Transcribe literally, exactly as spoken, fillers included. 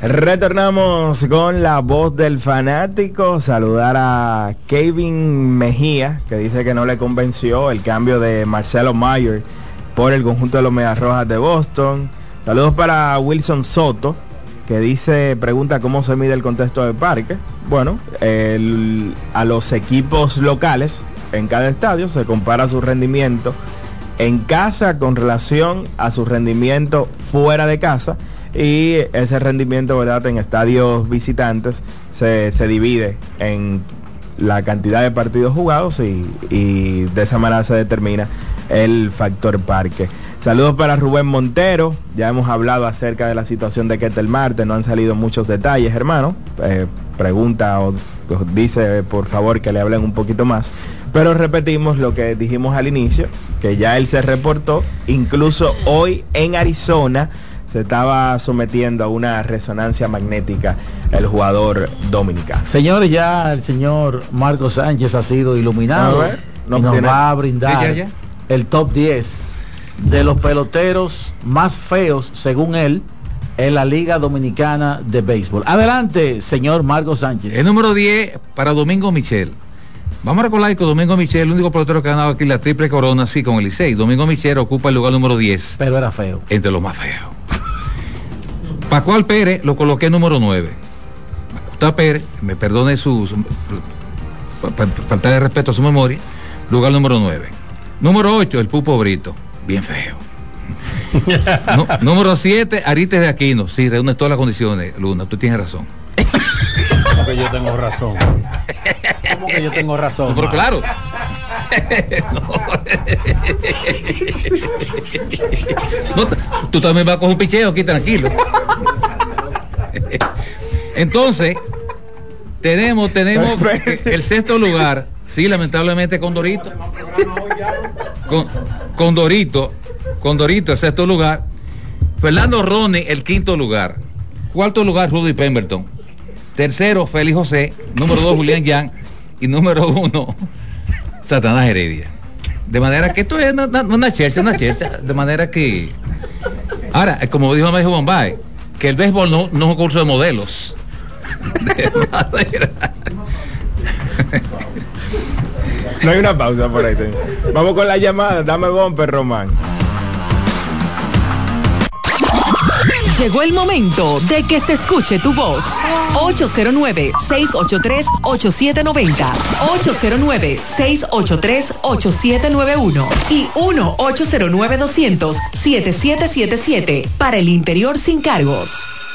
Retornamos con la voz del fanático. Saludar a Kevin Mejía, que dice que no le convenció el cambio de Marcelo Mayer por el conjunto de los Medias Rojas de Boston. Saludos para Wilson Soto, que dice, pregunta cómo se mide el contexto del parque. Bueno, el, a los equipos locales en cada estadio se compara su rendimiento en casa con relación a su rendimiento fuera de casa, y ese rendimiento, ¿verdad?, en estadios visitantes se, se divide en la cantidad de partidos jugados y, y de esa manera se determina el factor parque. Saludos para Rubén Montero. Ya hemos hablado acerca de la situación de Ketel Marte, no han salido muchos detalles, hermano. Eh, pregunta o dice por favor que le hablen un poquito más, pero repetimos lo que dijimos al inicio, que ya él se reportó, incluso hoy en Arizona se estaba sometiendo a una resonancia magnética el jugador dominicano. Señores, ya el señor Marco Sánchez ha sido iluminado, a ver, no y nos tiene... va a brindar ¿Ya, ya, ya? el top diez de los peloteros más feos, según él, en la Liga Dominicana de Béisbol. Adelante, señor Marco Sánchez. El número diez para Domingo Michel. Vamos a recordar que Domingo Michel, el único pelotero que ha ganado aquí la triple corona, sí, con el Licey. Domingo Michel ocupa el lugar número diez. Pero era feo. Entre los más feos. Pascual Pérez lo coloqué número nueve. Pascual Pérez, me perdone su, su pa, pa, falta de respeto a su memoria, lugar número nueve. Número ocho, el Pupo Brito, bien feo. No, número siete, Arites de Aquino, sí, reúne todas las condiciones, Luna, tú tienes razón. ¿Cómo que yo tengo razón? ¿Cómo que yo tengo razón? No, pero claro. No, tú también vas a coger un picheo aquí, tranquilo. Entonces, tenemos, tenemos el sexto lugar, sí, lamentablemente Condorito. Con, Condorito, Condorito, el sexto lugar. Fernando Ronnie, el quinto lugar. Cuarto lugar, Rudy Pemberton. Tercero, Félix José. Número dos, Julián Yang. Y número uno, Satanás Heredia. De manera que esto es una, una chercha, una chercha. De manera que... Ahora, como dijo Mario Bombay, que el béisbol no, no es un curso de modelos. De manera... No hay una pausa por ahí. Vamos con la llamada. Dame bumper, Román. Llegó el momento de que se escuche tu voz. ocho cero nueve, seis ocho tres, ocho siete nueve cero, ocho cero nueve, seis ocho tres, ocho siete nueve uno y uno ocho cero nueve, dos cero cero, siete siete siete siete para el interior sin cargos.